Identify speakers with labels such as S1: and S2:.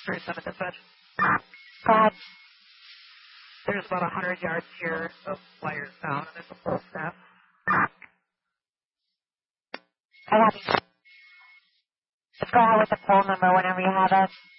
S1: 37 dispatch.
S2: Go ahead.
S1: There's about 100 yards here of wires down, and there's a full staff.
S2: I got you. Just go ahead with the poll number whenever you have it.